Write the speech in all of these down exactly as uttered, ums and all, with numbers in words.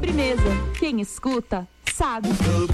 Sobremesa. Quem escuta, sabe.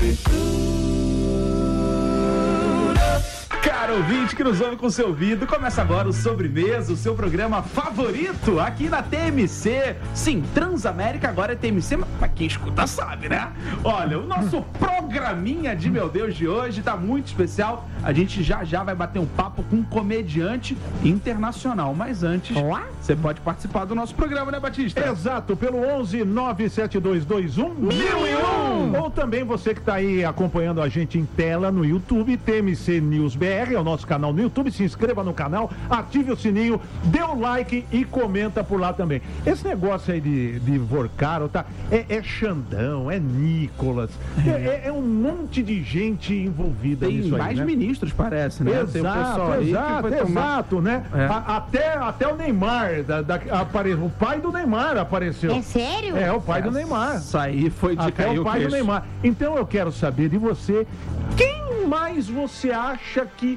Caro ouvinte que nos ouve com seu ouvido, começa agora o Sobremesa, o seu programa favorito aqui na T M C. Sim, Transamérica agora é T M C, mas quem escuta sabe, né? Olha, o nosso programinha de meu Deus de hoje tá muito especial. A gente já já vai bater um papo com um comediante internacional, mas antes, você pode participar do nosso programa, né, Batista? Exato, pelo onze nove sete dois dois um mil e um. Ou também você que tá aí acompanhando a gente em tela no YouTube, T M C News B R, é o nosso canal no YouTube. Se inscreva no canal, ative o sininho, dê o like e comenta por lá também. Esse negócio aí de, de Vorcaro, tá? É, é Xandão, é Nicolas, é, é, é um monte de gente envolvida Tem nisso aí, mais né? ministros, parece, né? Exato, Tem o pessoal aí que exato, vai tomar... exato, né? É. A, até, até o Neymar, da, da, apare... o pai do Neymar apareceu. É sério? É, o pai do Neymar. Isso aí foi de Até cair o o pai do queixo. Neymar. Então eu quero saber de você, quem mais você acha que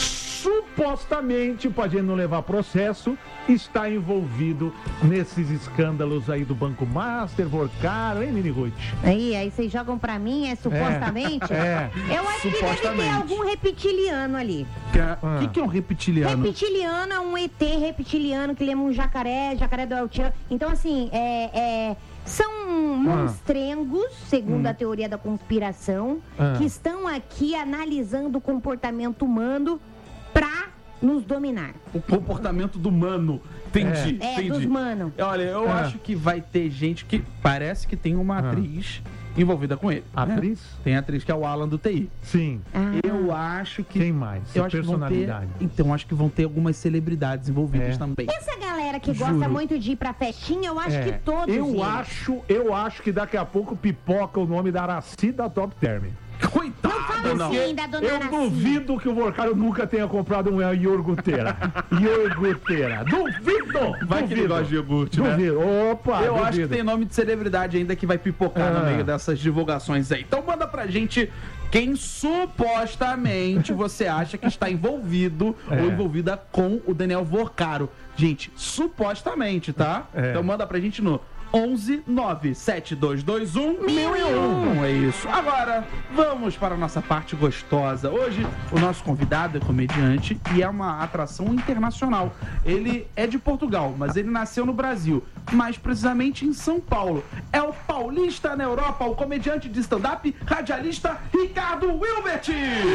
supostamente, pra gente não levar processo, está envolvido nesses escândalos aí do Banco Master, Vorcaro, hein, Nini Ruth? Aí, aí vocês jogam pra mim, é supostamente? É. Eu acho que deve ter Supostamente. algum reptiliano ali. O que, que é um reptiliano? Reptiliano é um E T reptiliano que lembra um jacaré, jacaré do El Chan. Então, assim, é, é, são monstrengos, segundo Hum. a teoria da conspiração, Ah. que estão aqui analisando o comportamento humano pra nos dominar. O comportamento do mano. Entendi, É, entendi. dos mano. Olha, eu É. acho que vai ter gente que parece que tem uma Ah. atriz envolvida com ele. né? Atriz? Tem a atriz que é o Alan do T I. Sim. Ah. Eu acho que... Quem mais? Eu acho que vão ter... Personalidade. Então, acho que vão ter algumas celebridades envolvidas É. também. Essa galera que gosta Juro. muito de ir pra festinha, eu acho É. que todos Eu eles. acho, eu acho que daqui a pouco pipoca o nome da Araci da Top Term. Coitado, Fala não. assim da dona Eu Araci. duvido que o Vorcaro nunca tenha comprado um iogurteira. Iogurteira. Duvido! Vai que ele duvido. gosta de iogurte, né? Duvido. Opa, Eu duvido. acho que tem nome de celebridade ainda que vai pipocar Ah. no meio dessas divulgações aí. Então manda pra gente quem supostamente você acha que está envolvido É. ou envolvida com o Daniel Vorcaro. Gente, supostamente, tá? É. Então manda pra gente no onze nove sete dois dois um mil e um. É isso. Agora, vamos para a nossa parte gostosa. Hoje, o nosso convidado é comediante e é uma atração internacional. Ele é de Portugal, mas ele nasceu no Brasil, mais precisamente em São Paulo. É o paulista na Europa, o comediante de stand-up, radialista Ricardo Wilbert.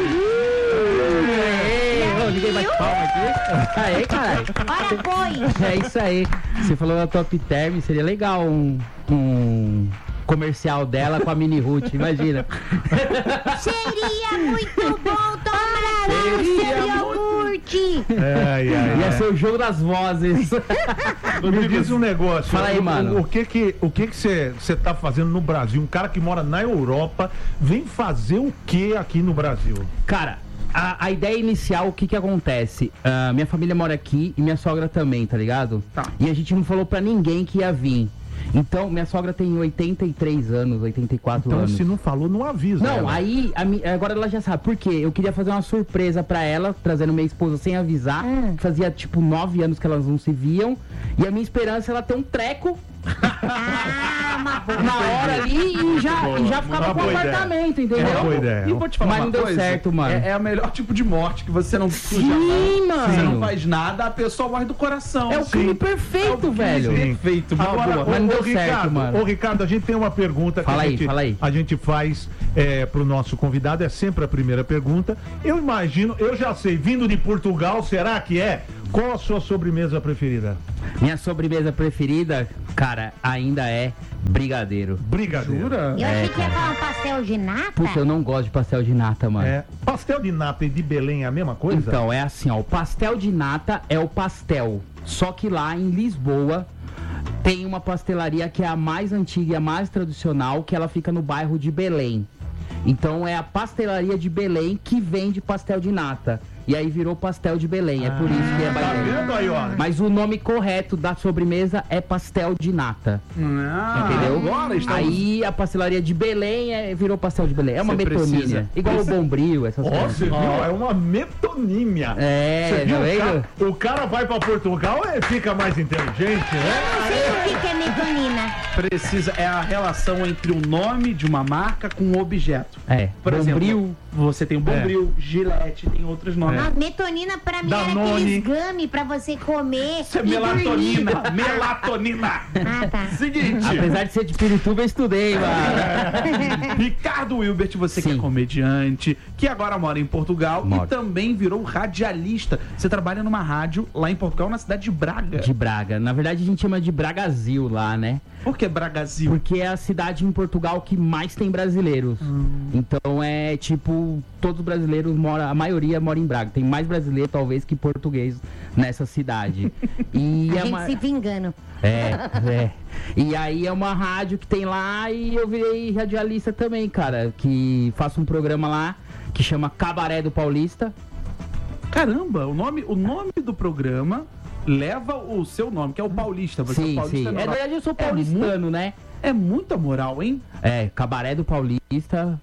Ô, ninguém bate palma aqui. Aê, caralho. Ora, foi! É isso aí. Você falou da Top Term, seria legal um, um comercial dela com a Mini Ruth, imagina. Seria muito bom tomar Seria seu iogurte! Ai, ai, Ia ai. ser o jogo das vozes. Me diz um negócio. Fala aí, o, mano. O, o que que o que que você tá fazendo no Brasil? Um cara que mora na Europa vem fazer o que aqui no Brasil? Cara, a, a ideia inicial, o que que acontece? Ah, minha família mora aqui e minha sogra também, tá ligado? Tá. E a gente não falou pra ninguém que ia vir. Então, minha sogra tem oitenta e três anos, oitenta e quatro Então, anos. se não falou, não avisa. Não, ela. aí, a mi- agora ela já sabe. Por quê? Eu queria fazer uma surpresa pra ela, trazendo minha esposa sem avisar. Hum. Fazia, tipo, nove anos que elas não se viam. E a minha esperança é ela ter um treco Ah, uma boa. na hora ali e já, e já ficava Uma com o boa ideia. apartamento, É uma entendeu? boa ideia. E eu vou te falar Mas uma não deu coisa, certo, mano. É, é o melhor tipo de morte, que você não suja a mão, Sim, mano. você não faz nada, a pessoa morre do coração. É o crime Sim. perfeito, É o crime velho. perfeito, uma Agora, boa. Mas não ô, deu ô, certo, Ricardo, mano. Ô, Ricardo, a gente tem uma pergunta que Fala a, aí, gente, fala aí. a gente faz é, pro nosso convidado, é sempre a primeira pergunta. Eu imagino, eu já sei, vindo de Portugal, será que é? Qual a sua sobremesa preferida? Minha sobremesa preferida, cara, ainda é brigadeiro. Brigadeiro. Jura? Eu achei que ia falar um pastel de nata. Puxa, eu não gosto de pastel de nata, mano. É. Pastel de nata e de Belém é a mesma coisa? Então, é assim, ó, o pastel de nata é o pastel, só que lá em Lisboa tem uma pastelaria que é a mais antiga e a mais tradicional, que ela fica no bairro de Belém. Então é a pastelaria de Belém que vende pastel de nata. E aí virou pastel de Belém, é por isso que é Tá Belém. vendo aí, ó? Mas o nome correto da sobremesa é pastel de nata. Ah, Entendeu? Agora estamos... Aí a pastelaria de Belém é, virou pastel de Belém. É uma Você metonímia. precisa- Igual o Bombril, essas Ó, coisas. você viu? É uma metonímia. É, Você viu? tá O vendo? cara, o cara vai pra Portugal e fica mais inteligente, né? Eu não sei o que que é metonina. Precisa, é a relação entre o nome de uma marca com um objeto. É, Por Bombril. exemplo, você tem o Bombril, Gillette, tem outros nomes. A metonina pra mim era Danone. aqueles gummy pra você comer. Isso é e dormir. melatonina, melatonina. Ah, tá. Seguinte, Apesar de ser de Pirituba, eu estudei, mano. Ricardo Wilbert, você que é Sim. comediante, que agora mora em Portugal Moro. e também virou radialista. Você trabalha numa rádio lá em Portugal, na cidade de Braga. De Braga. Na verdade, a gente chama de Bragazil lá, né? Por que Bragazil? Porque é a cidade em Portugal que mais tem brasileiros. Então é tipo, todos os brasileiros moram, a maioria mora em Braga. Tem mais brasileiro, talvez, que português nessa cidade. E A é gente uma... se vingando. É, é. E aí é uma rádio que tem lá e eu virei radialista também, cara. Que faço um programa lá que chama Cabaré do Paulista. Caramba, o nome, o nome do programa leva o seu nome, que é o Paulista. Você é o Sim, Paulista sim. É, na normal. verdade, eu sou É paulistano, né? É muita moral, hein? É, Cabaré do Paulista.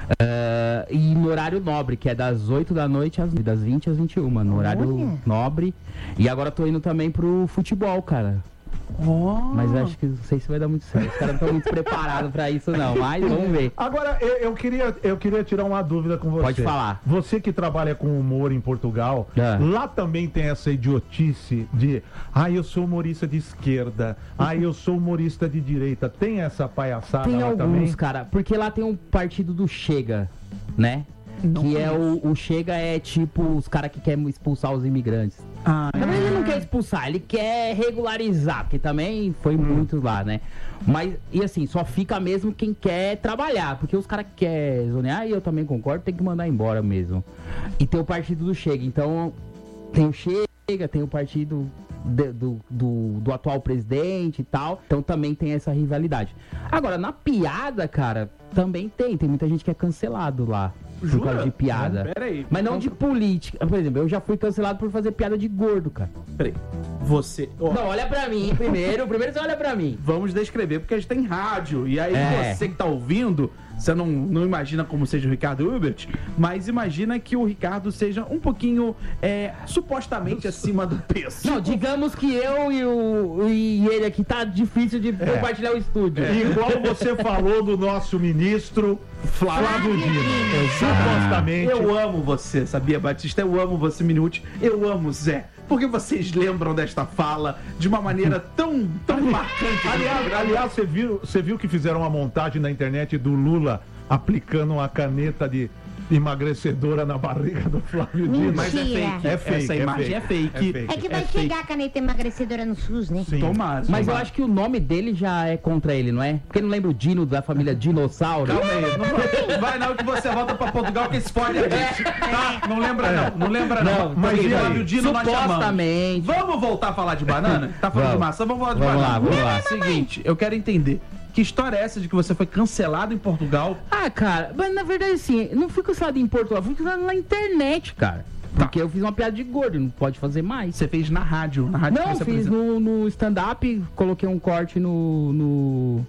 eh, e no horário nobre, que é das oito da noite às das vinte às vinte e uma, no horário Olha. nobre. E agora tô indo também pro futebol, cara. Oh. Mas acho que não sei se vai dar muito certo. Os caras não estão muito preparados pra isso, não. Mas vamos ver. Agora, eu, eu queria, eu queria tirar uma dúvida com você. Pode falar. Você que trabalha com humor em Portugal, É. lá também tem essa idiotice de ah, eu sou humorista de esquerda, ah, eu sou humorista de direita. Tem essa palhaçada Tem lá alguns, também? cara, porque lá tem um partido do Chega, né? que é o, o Chega é tipo os caras que querem expulsar os imigrantes. Ah, Na verdade, ele não quer expulsar, ele quer regularizar, porque também foi muito lá, né? Mas, e assim, só fica mesmo quem quer trabalhar, porque os caras que querem zonear, e eu também concordo, tem que mandar embora mesmo. E tem o partido do Chega, então tem o Chega, tem o partido de- do, do, do atual presidente e tal, então também tem essa rivalidade. Agora, na piada, cara, também tem, tem muita gente que é cancelado lá. Por Jura? causa de piada. Não, pera aí. Mas não de política. Por exemplo, eu já fui cancelado por fazer piada de gordo, cara. Peraí. Você. ó, Não, olha pra mim primeiro. Primeiro você olha pra mim. Vamos descrever, porque a gente tem rádio. E aí É. você que tá ouvindo, você não, não imagina como seja o Ricardo Hilbert, mas imagina que o Ricardo seja um pouquinho, é, supostamente acima do peso. Não, digamos que eu e, o, e ele aqui tá difícil de compartilhar o estúdio. Igual você falou do nosso ministro Flávio Dino. Supostamente. Eu amo você, sabia, Batista? Eu amo você, Minuti. Eu amo Zé. Porque vocês lembram desta fala de uma maneira tão, tão marcante. Aliás, aliás você, viu, você viu que fizeram uma montagem na internet do Lula aplicando uma caneta de emagrecedora na barriga do Flávio Dino? Mas é Mentira. fake. É fake, Essa é imagem é fake. fake. É fake. É que vai É fake. chegar a caneta emagrecedora no SUS, né? Sim. Tomara. Mas eu tomara. acho que o nome dele já é contra ele, não é? Porque não lembra o Dino da família Dinossauro? Calma aí, não vai, vai não que você volta pra Portugal que spoile a gente. Tá? Não lembra não, não lembra não. Não, Mas mas e aí? Flávio Dino nós chamamos. Supostamente. Vamos voltar a falar de banana? Tá falando de Vamos. maçã, vamos falar de Vamos banana. lá, vamos lá. Seguinte, eu quero entender. Que história é essa de que você foi cancelado em Portugal? Ah, cara, mas na verdade assim, não fui cancelado em Portugal, fui cancelado na internet, cara. Porque eu fiz uma piada de gordo, não pode fazer mais. Você fez na rádio, na rádio Não, que você fiz apresenta. no, no stand-up, coloquei um corte no, no,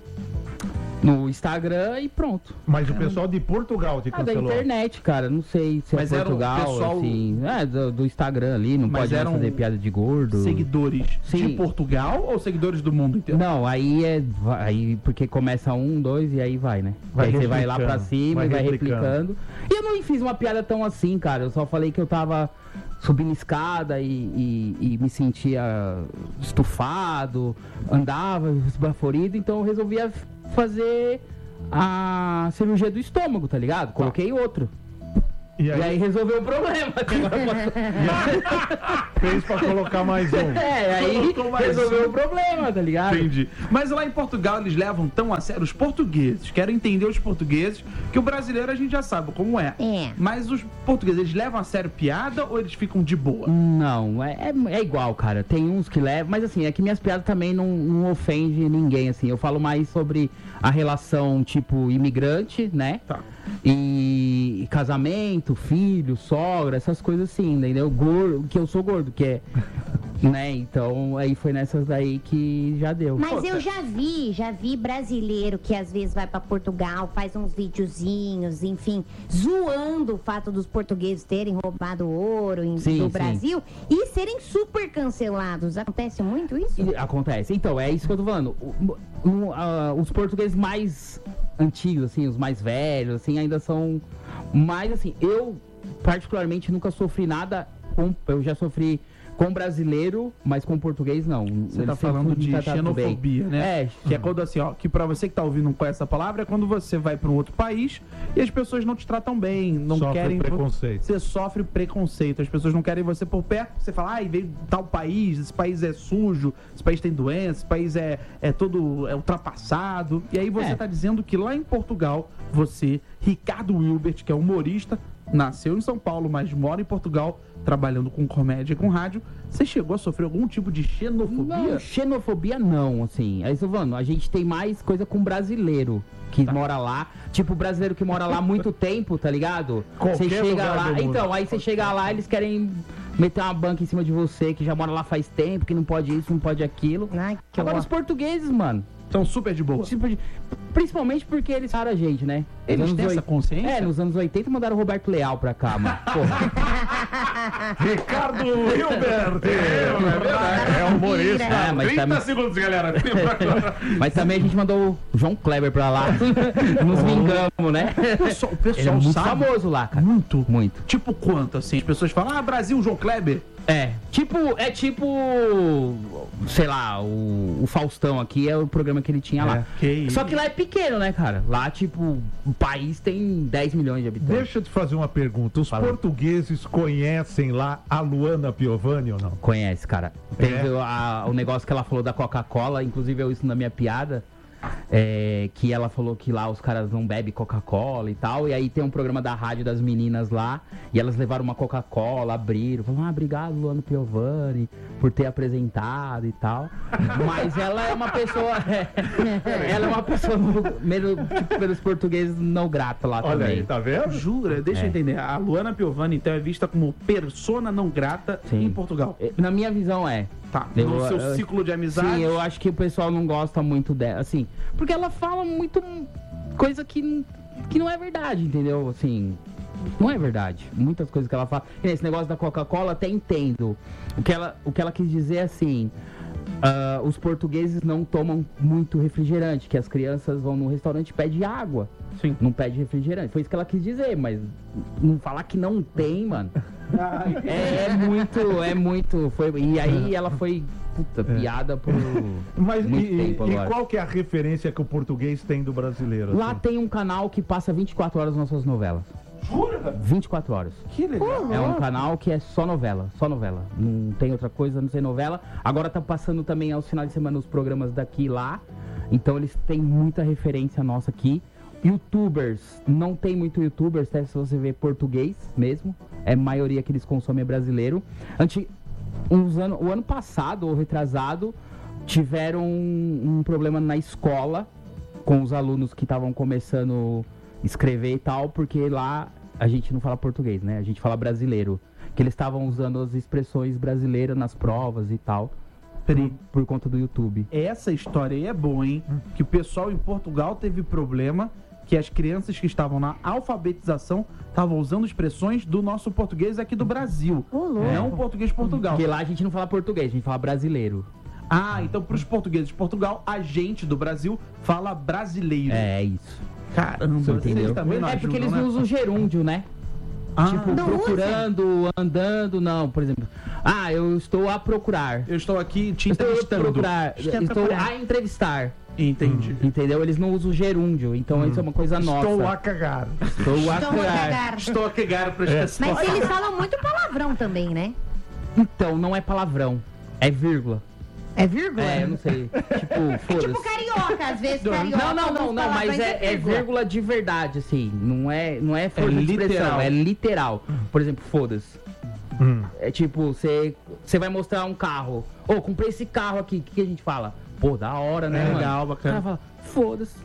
no Instagram e pronto. Mas o pessoal de Portugal te Ah, da cancelou. internet, cara, não sei se Mas é era um Portugal, pessoal- assim, é, do, do Instagram ali, não Mas pode mais eram fazer piada de gordo. Seguidores de Sim. Portugal ou seguidores do mundo inteiro? Não, aí é, vai- aí porque começa um, dois e aí vai, né? Vai aí você vai lá pra replicando, cima vai e vai replicando. replicando. E eu não fiz uma piada tão assim, cara, eu só falei que eu tava subindo escada e, e- e me sentia estufado, andava esbaforido, então eu resolvi a- fazer a cirurgia do estômago, tá ligado? Coloquei outro. E E aí, aí resolveu o problema. que agora eu posso- fez pra colocar mais um. É, aí Colocou mais resolveu um. o problema, tá ligado? Entendi. Mas lá em Portugal eles levam tão a sério os portugueses. Quero entender os portugueses, que o brasileiro a gente já sabe como é. É. Mas os portugueses, eles levam a sério piada ou eles ficam de boa? Não, é, é, é igual, cara. Tem uns que levam, mas assim, é que minhas piadas também não, não ofendem ninguém, assim. Eu falo mais sobre a relação, tipo, imigrante, né? Tá. E casamento, filho, sogra, essas coisas assim, entendeu? Gordo, que eu sou gordo, que é Né, então aí foi nessas daí que já deu. Mas eu já vi, já vi brasileiro que às vezes vai pra Portugal, faz uns videozinhos, enfim, zoando o fato dos portugueses terem roubado ouro em, Sim, do sim. Brasil e serem super cancelados. Acontece muito isso? E acontece. Então, é isso que eu tô falando. O- o- a- os portugueses mais antigos, assim, os mais velhos, assim, ainda são mais, assim, eu particularmente nunca sofri nada com, eu já sofri com brasileiro, mas com português não. Você Eles tá sempre falando me de trataram bem. xenofobia, né? É, Que é quando assim, ó, que pra você que tá ouvindo não conhece essa palavra, é quando você vai pra um outro país e as pessoas não te tratam bem, não Sofre querem... preconceito. Você sofre preconceito, as pessoas não querem você por perto, você fala, ai, veio de tal país, esse país é sujo, esse país tem doença, esse país é, é todo é ultrapassado. E aí você É. tá dizendo que lá em Portugal, você, Ricardo Wilbert, que é humorista, nasceu em São Paulo, mas mora em Portugal, trabalhando com comédia e com rádio, você chegou a sofrer algum tipo de xenofobia? Não, xenofobia não, assim. Aí, Silvano, a gente tem mais coisa com brasileiro que mora lá. Tipo, brasileiro que mora lá há muito tempo, tá ligado? Qualquer Você chega lugar lá. do mundo. Então, aí você chega lá, eles querem meter uma banca em cima de você, que já mora lá faz tempo, que não pode isso, não pode aquilo. Ai, que Agora, horror. os portugueses, mano. São super de boa. tipo de- Principalmente porque eles pararam a gente, né? Eles Nos têm anos essa oit- consciência? É, nos anos oitenta mandaram o Roberto Leal pra cá, mano. Porra. Ricardo Hilbert. É humorista. É, mas também, segundos, galera. mas também a gente mandou o João Kleber pra lá. Nos vingamos, né? O pessoal, o Ele é pessoal muito sabe famoso lá, cara. muito. Muito. Tipo quanto, assim? As pessoas falam, ah, Brasil, João Kleber. É, tipo, é tipo, sei lá, o, o Faustão aqui é o programa que ele tinha lá. que Só que lá é pequeno, né, cara? Lá, tipo, o país tem dez milhões de habitantes. Deixa eu te fazer uma pergunta. Os Fala. portugueses conhecem lá a Luana Piovani ou não? Conhece, cara. Teve a- o negócio que ela falou da Coca-Cola, inclusive eu isso na minha piada. É, que ela falou que lá os caras não bebem Coca-Cola e tal. E aí tem um programa da rádio das meninas lá. E elas levaram uma Coca-Cola, abriram. Falaram, ah, obrigado, Luana Piovani, por ter apresentado e tal. Mas ela é uma pessoa. ela é uma pessoa meio, tipo, pelos portugueses não grata lá Olha também. aí, tá vendo? Jura? Deixa É. eu entender. A Luana Piovani, então, é vista como persona não grata Sim. em Portugal. É, Na minha visão é. Tá. Eu- no seu eu- ciclo de amizade. Sim, eu acho que o pessoal não gosta muito dela, assim, porque ela fala muito coisa que, que não é verdade, entendeu? Assim, não é verdade. Muitas coisas que ela fala. Esse negócio da Coca-Cola, até entendo. O que ela, o que ela quis dizer é assim. ah, os portugueses não tomam muito refrigerante, que as crianças vão no restaurante e pedem água. Sim. Não pede refrigerante. Foi isso que ela quis dizer, mas não falar que não tem, mano. É, é muito, é muito. Foi, e aí ela foi, puta, piada por Mas muito e, tempo e agora. qual que é a referência que o português tem do brasileiro? Lá assim? tem um canal que passa vinte e quatro horas nossas novelas. Jura? vinte e quatro horas. Que legal. É um canal que é só novela, só novela. Não tem outra coisa, não tem novela. Agora tá passando também aos finais de semana os programas daqui e lá. Então eles têm muita referência nossa aqui. Youtubers, não tem muito youtubers, até se você ver português mesmo. É a maioria que eles consomem é brasileiro. Antes, uns ano, o ano passado, ou retrasado, tiveram um, um problema na escola com os alunos que estavam começando a escrever e tal, porque lá a gente não fala português, né? A gente fala brasileiro. Que eles estavam usando as expressões brasileiras nas provas e tal, por, por conta do YouTube. Essa história aí é boa, hein? Que o pessoal em Portugal teve problema que as crianças que estavam na alfabetização estavam usando expressões do nosso português aqui do Brasil. Ô, louco. Não o português de Portugal. Porque lá a gente não fala português, a gente fala brasileiro. Ah, então para os portugueses de Portugal, a gente do Brasil fala brasileiro. É isso. Caramba, Você vocês entendeu? também não É porque ajudam, eles né? não usam gerúndio, né? Ah, Tipo, Não procurando, andando, não. Por exemplo, ah, eu estou a procurar. eu estou aqui te Estou a entrevistando. procurar. Estou a Estou procurar. a entrevistar. Entendi. Entendeu? Eles não usam gerúndio. Então isso é uma coisa nossa. Estou a cagar. Estou a Estou a procurar. cagar. Estou a cagar para É. esta Mas situação. eles falam muito palavrão também, né? Então, não é palavrão. É vírgula. É vírgula? É, eu não sei. Tipo, É foda-se. tipo carioca, às vezes carioca. Não, não, não, alguns não, mas palavrões é, é vírgula de verdade, assim. Não é, não é força de literal. expressão, é literal. Por exemplo, foda-se. Hum. É tipo, você você vai mostrar um carro. Ô, comprei esse carro aqui, o que, que a gente fala? Pô, da hora, né, É mano? legal, O bacana. cara fala, foda-se.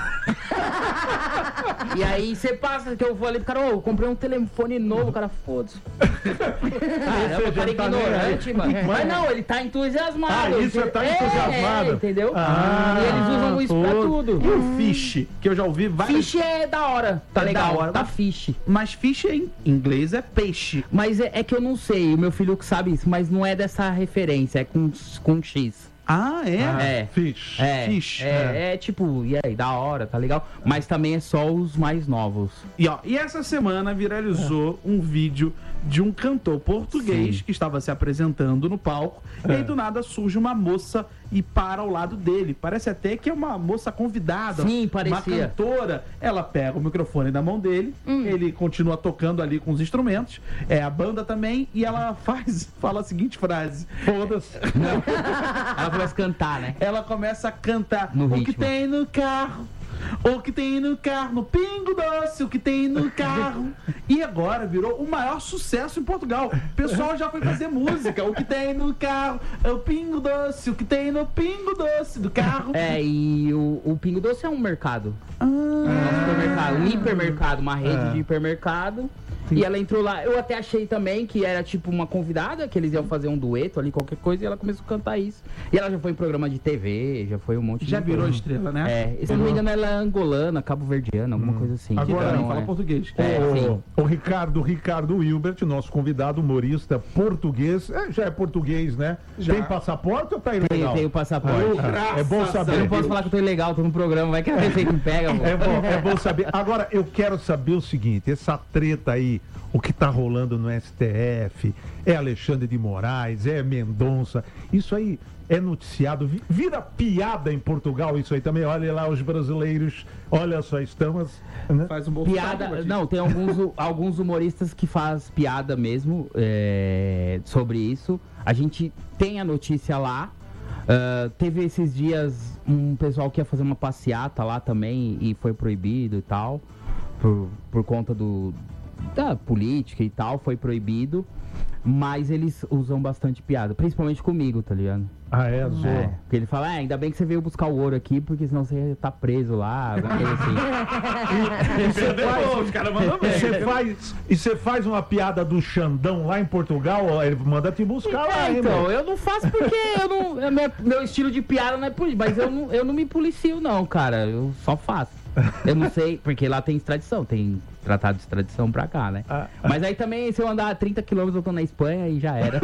E aí você passa, que eu vou ali pro cara, ô, eu comprei um telefone novo, o cara, foda-se. Caramba, o cara é tá ignorante, nem mano. aí. Mas não, ele tá entusiasmado. Ah, isso é tá É, entusiasmado. É, entendeu? Ah, e eles usam isso pra pô. tudo. E o fish, que eu já ouvi vários... Fish é da hora, tá É da legal, hora, tá mas- fish. Mas fish em inglês é peixe. Mas é, é que eu não sei, o meu filho que sabe isso, mas não é dessa referência, é com, com X. Ah, é? Ah, É. Fish. É, Fish. é, é tipo, e aí, da hora, tá legal? Mas também é só os mais novos. E, ó, e essa semana viralizou um vídeo de um cantor português Sim. que estava se apresentando no palco. E aí, do nada, surge uma moça e para ao lado dele. Parece até que é uma moça convidada. Sim, parecia. Uma cantora. Ela pega o microfone da mão dele, ele continua tocando ali com os instrumentos, é a banda também, e ela faz, fala a seguinte frase. Foda-se. Ela começa a cantar, né? Ela começa a cantar No o ritmo. que tem no carro, o que tem no carro, no Pingo Doce, o que tem no carro. E agora virou o maior sucesso em Portugal. O pessoal já foi fazer música, o que tem no carro, é o Pingo Doce, o que tem no Pingo Doce do carro. É, e o, o Pingo Doce é um mercado. Ah, É um supermercado, um hipermercado, uma rede Ah. de hipermercado. E ela entrou lá, eu até achei também que era tipo uma convidada, que eles iam fazer um dueto ali, qualquer coisa, e ela começou a cantar isso. E ela já foi em programa de T V, já foi um monte já de virou coisa. estrela, né? É, e se não me engano, ela é angolana, cabo-verdiana, alguma coisa assim. Que Agora, também Então, fala é. português. É, sim. O, o Ricardo, Ricardo Hilbert, nosso convidado, humorista português. É, já é português, né? Já. Tem passaporte ou tá Tem, ilegal? tem o passaporte. Ah, é bom Graças a saber. Eu não posso falar que eu tô ilegal, tô no programa, vai que a receita me pega, pô. É bom, é bom saber. Agora, eu quero saber o seguinte: essa treta aí, o que tá rolando no S T F, é Alexandre de Moraes, é Mendonça, isso aí é noticiado, vi- vira piada em Portugal, isso aí também. Olha lá os brasileiros, olha só, estamos. Né? Faz um bom Piada, sotaque, não, tem alguns, alguns humoristas que faz piada mesmo é, sobre isso. A gente tem a notícia lá. Ah, teve esses dias um pessoal que ia fazer uma passeata lá também e foi proibido e tal, por, por conta do, da política e tal, foi proibido. Mas eles usam bastante piada, principalmente comigo, tá ligado? Ah, é, Zô. É, porque ele fala, é, ainda bem que você veio buscar o ouro aqui, porque senão você tá preso lá, alguma coisa assim. Pô, os caras mandam E bem. você faz, e você faz uma piada do Xandão lá em Portugal, ó, ele manda te buscar lá, É, hein, então, meu? eu não faço porque eu não, é meu, meu estilo de piada não é por isso, mas eu não, eu não me policio não, cara, eu só faço. Eu não sei, porque lá tem extradição, tem tratado de extradição pra cá, né? Ah. Mas aí também, se eu andar trinta quilômetros, eu tô na Espanha e já era.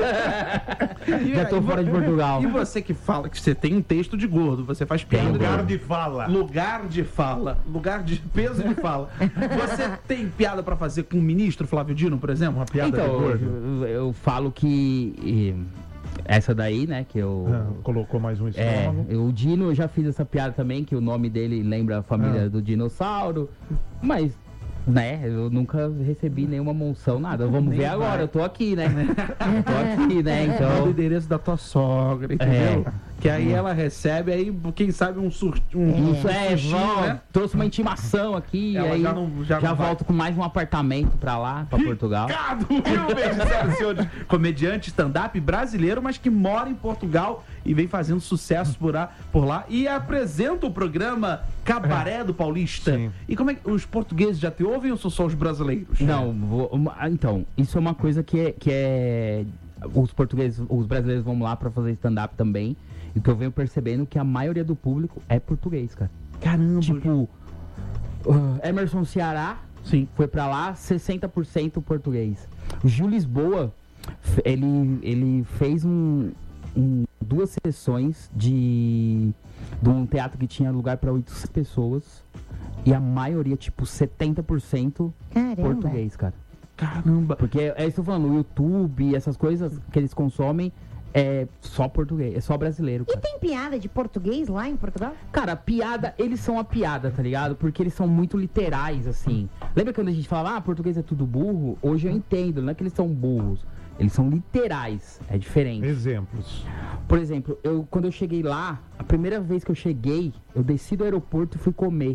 Já tô E fora de vo- Portugal. E você que fala que você tem um texto de gordo, você faz piada. Tem Lugar gordo. de fala. Lugar de fala, lugar de peso de fala. Você tem piada pra fazer com o ministro Flávio Dino, por exemplo? Uma piada de Então, gordo. eu, eu falo que eh, essa daí, né, que eu... Ah, colocou mais um É, estômago. o Dino, eu já fiz essa piada também, que o nome dele lembra a família Ah. do dinossauro, mas, né, eu nunca recebi nenhuma monção, nada. Vamos Nem ver vai. agora, eu tô aqui, né? Eu tô aqui, né, Manda o então... endereço da tua sogra, entendeu? É. Que aí ela recebe, aí, quem sabe, um surto. Um, Isso um é, sustinho, vó, né? trouxe uma intimação aqui, Ela e aí já não- já já, não vai. volto com mais um apartamento pra lá, pra Portugal. Ricardo Hilbert, senhoras e senhores, comediante stand-up brasileiro, mas que mora em Portugal e vem fazendo sucesso por lá, por lá e apresenta o programa Cabaré do Paulista. Sim. E como é que os portugueses já te ouvem ou são só os brasileiros? Não, vou- uma- então, isso é uma coisa que é, que é os portugueses, os brasileiros vão lá pra fazer stand-up também, e que eu venho percebendo que a maioria do público é português, cara. Caramba. Tipo, uh, Emerson Ceará Sim. foi pra lá, sessenta por cento português. O Gil Lisboa, f- ele, ele fez um, um- duas sessões de, de um teatro que tinha lugar pra oitocentas pessoas, e a maioria, tipo, setenta por cento Caramba. português, cara. Caramba. Porque é isso que eu tô falando, o YouTube, essas coisas que eles consomem é só português, é só brasileiro, E cara. tem piada de português lá em Portugal? Cara, piada, eles são a piada, tá ligado? Porque eles são muito literais, assim. Lembra quando a gente falava, ah, português é tudo burro? Hoje eu entendo, não é que eles são burros. Eles são literais, é diferente. Exemplos. Por exemplo, eu, quando eu cheguei lá, a primeira vez que eu cheguei, eu desci do aeroporto e fui comer.